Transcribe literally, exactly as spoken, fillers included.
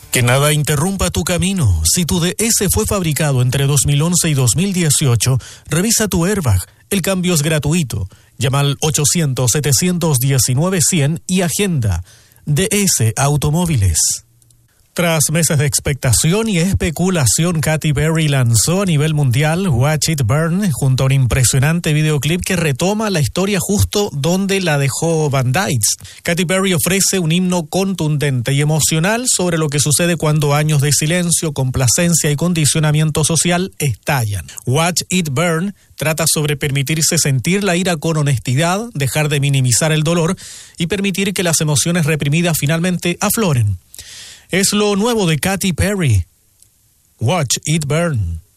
Que nada interrumpa tu camino. Si tu D S fue fabricado entre dos mil once y dos mil dieciocho, revisa tu airbag. El cambio es gratuito. Llama al ochocientos, setecientos diecinueve, cien y agenda. D S Automóviles. Tras meses de expectación y especulación, Katy Perry lanzó a nivel mundial Watch It Burn junto a un impresionante videoclip que retoma la historia justo donde la dejó Bandites. Katy Perry ofrece un himno contundente y emocional sobre lo que sucede cuando años de silencio, complacencia y condicionamiento social estallan. Watch It Burn trata sobre permitirse sentir la ira con honestidad, dejar de minimizar el dolor y permitir que las emociones reprimidas finalmente afloren. Es lo nuevo de Katy Perry. Watch It Burn.